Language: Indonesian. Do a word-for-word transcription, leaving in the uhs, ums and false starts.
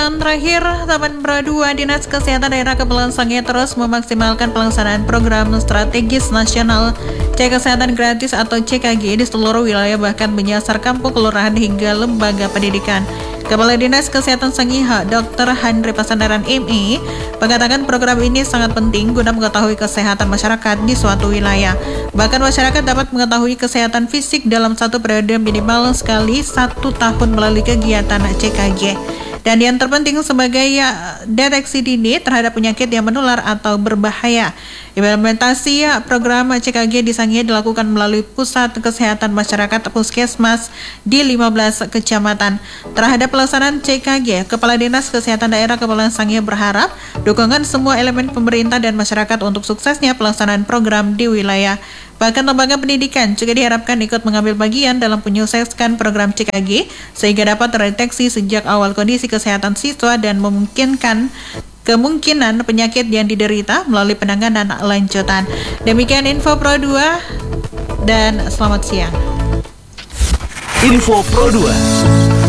Yang terakhir, Taman Pro dua Dinas Kesehatan Daerah Kepulauan Sangihe terus memaksimalkan pelaksanaan program strategis nasional Cek Kesehatan Gratis atau C K G di seluruh wilayah, bahkan menyasar kampung, kelurahan hingga lembaga pendidikan. Kepala Dinas Kesehatan Sangihe, Dokter Handri Pasandaran M E, mengatakan program ini sangat penting guna mengetahui kesehatan masyarakat di suatu wilayah. Bahkan masyarakat dapat mengetahui kesehatan fisik dalam satu periode minimal sekali satu tahun melalui kegiatan C K G. Dan yang terpenting sebagai ya, deteksi dini terhadap penyakit yang menular atau berbahaya. Implementasi ya, program C K G di Sangihe dilakukan melalui Pusat Kesehatan Masyarakat Puskesmas di lima belas kecamatan. Terhadap pelaksanaan C K G, Kepala Dinas Kesehatan Daerah Kepulauan Sangihe berharap dukungan semua elemen pemerintah dan masyarakat untuk suksesnya pelaksanaan program di wilayah. Bahkan lembaga pendidikan juga diharapkan ikut mengambil bagian dalam menyukseskan program C K G sehingga dapat terdeteksi sejak awal kondisi kesehatan siswa dan memungkinkan kemungkinan penyakit yang diderita melalui penanganan lanjutan. Demikian info Pro dua dan selamat siang. Info Pro dua.